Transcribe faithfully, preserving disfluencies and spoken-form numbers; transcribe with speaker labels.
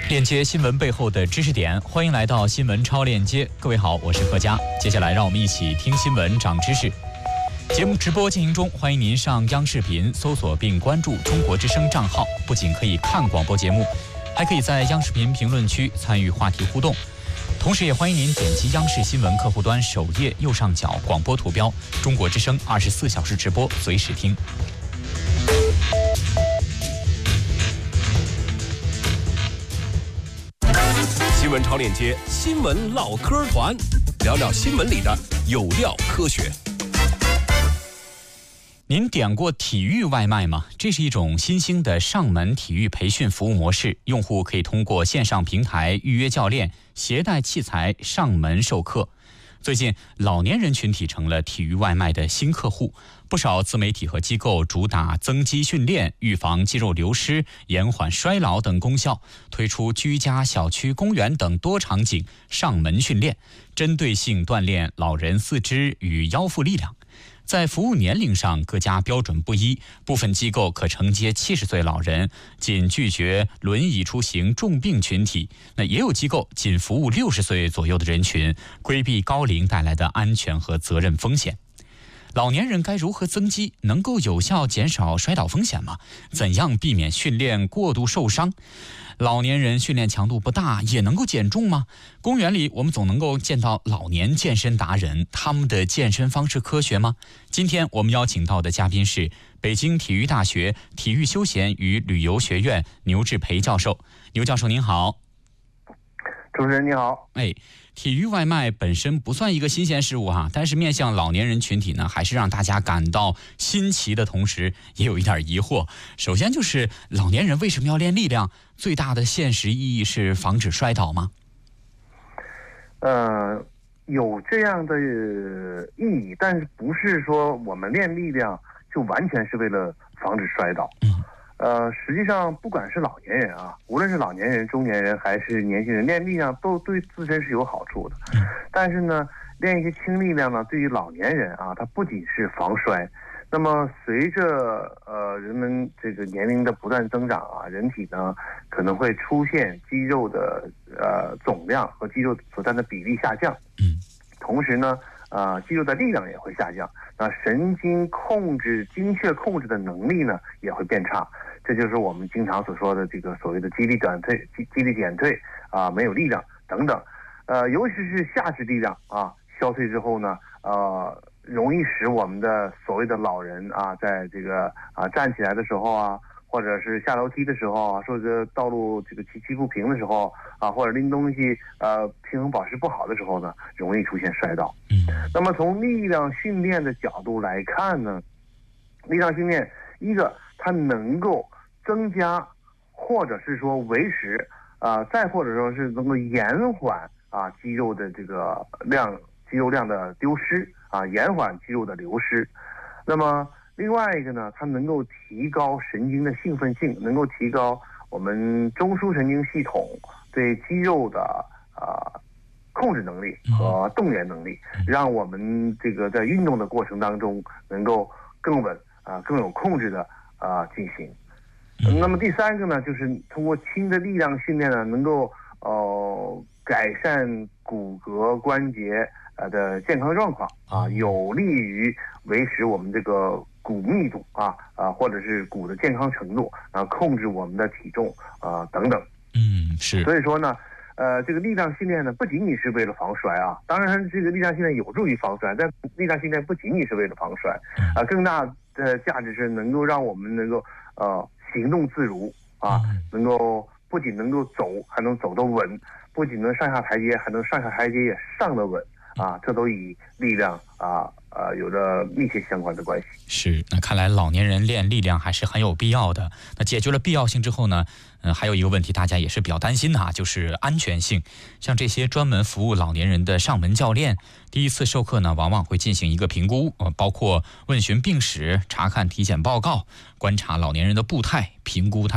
Speaker 1: 链接新闻背后的知识点，欢迎来到新闻超链接。各位好，我是何佳。接下来让我们一起听新闻长知识。节目直播进行中，欢迎您上央视频搜索并关注中国之声账号，不仅可以看广播节目，还可以在央视频评论区参与话题互动。同时也欢迎您点击央视新闻客户端首页右上角广播图标，中国之声二十四小时直播，随时听。
Speaker 2: 新闻超链接，新闻唠嗑团，聊聊新闻里的有料科学。
Speaker 1: 您点过体育外卖吗？这是一种新兴的上门体育培训服务模式，用户可以通过线上平台预约教练，携带器材上门授课。最近，老年人群体成了体育外卖的新客户，不少自媒体和机构主打增肌训练、预防肌肉流失、延缓衰老等功效，推出居家、小区、公园等多场景上门训练，针对性锻炼老人四肢与腰腹力量。在服务年龄上，各家标准不一，部分机构可承接七十岁老人，仅拒绝轮椅出行重病群体；那也有机构仅服务六十岁左右的人群，规避高龄带来的安全和责任风险。老年人该如何增肌，能够有效减少摔倒风险吗？怎样避免训练过度受伤？老年人训练强度不大也能够减重吗？公园里我们总能够见到老年健身达人，他们的健身方式科学吗？今天我们邀请到的嘉宾是北京体育大学体育休闲与旅游学院牛志培教授。牛教授您好。
Speaker 3: 主持人你好。
Speaker 1: 哎，体育外卖本身不算一个新鲜事物哈，但是面向老年人群体呢，还是让大家感到新奇的同时，也有一点疑惑。首先就是老年人为什么要练力量？最大的现实意义是防止摔倒吗？
Speaker 3: 呃，有这样的意义，但是不是说我们练力量就完全是为了防止摔倒。嗯。呃，实际上，不管是老年人啊，无论是老年人、中年人还是年轻人，练力量都对自身是有好处的。但是呢，练一些轻力量呢，对于老年人啊，它不仅是防摔。那么，随着呃人们这个年龄的不断增长啊，人体呢可能会出现肌肉的呃总量和肌肉所占的比例下降。嗯。同时呢，呃，肌肉的力量也会下降，那神经控制、精确控制的能力呢也会变差。这就是我们经常所说的这个所谓的肌力短退、肌肌力减退啊，没有力量等等。呃，尤其是下肢力量啊消退之后呢，呃，容易使我们的所谓的老人啊，在这个啊站起来的时候啊，或者是下楼梯的时候啊，或者道路这个崎岖不平的时候啊，或者拎东西呃平衡保持不好的时候呢，容易出现摔倒。嗯。那么从力量训练的角度来看呢，力量训练一个它能够增加，或者是说维持，啊、呃，再或者说是能够延缓啊肌肉的这个量、肌肉量的丢失啊，延缓肌肉的流失。那么另外一个呢，它能够提高神经的兴奋性，能够提高我们中枢神经系统对肌肉的啊、呃、控制能力和动员能力，让我们这个在运动的过程当中能够更稳啊、呃、更有控制的啊、呃、进行。那么第三个呢，就是通过轻的力量训练呢，能够呃改善骨骼关节呃的健康状况啊，有利于维持我们这个骨密度啊啊，或者是骨的健康程度啊，控制我们的体重啊等等。
Speaker 1: 嗯，是。
Speaker 3: 所以说呢，呃，这个力量训练呢，不仅仅是为了防摔啊，当然这个力量训练有助于防摔，但力量训练不仅仅是为了防摔啊，更大的价值是能够让我们能够呃。行动自如啊，能够不仅能够走，还能走得稳；不仅能上下台阶，还能上下台阶也上得稳啊！这都与力量啊呃有着密切相关的关系。
Speaker 1: 是，那看来老年人练力量还是很有必要的。那解决了必要性之后呢，嗯、呃，还有一个问题大家也是比较担心的啊，就是安全性。像这些专门服务老年人的上门教练，第一次授课呢，往往会进行一个评估，呃，包括问询病史、查看体检报告、观察老年人的步态、评估他